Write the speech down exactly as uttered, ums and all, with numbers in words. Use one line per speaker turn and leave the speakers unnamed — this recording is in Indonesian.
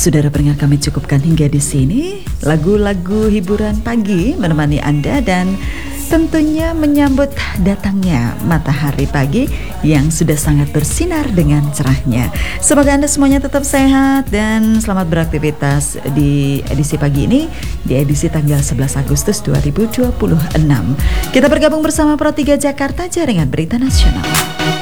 Saudara pendengar, kami cukupkan hingga di sini. Lagu-lagu hiburan pagi menemani Anda dan tentunya menyambut datangnya matahari pagi yang sudah sangat bersinar dengan cerahnya. Semoga Anda semuanya tetap sehat dan selamat beraktivitas di edisi pagi ini, di edisi tanggal sebelas Agustus dua ribu dua puluh enam. Kita bergabung bersama Pro tiga Jakarta, Jaringan Berita Nasional.